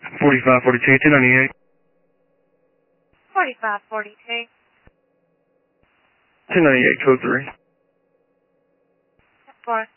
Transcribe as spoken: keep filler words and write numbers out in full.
forty-five forty-two, two ninety-eight. forty-five forty-two. two ninety-eight, code three. Four.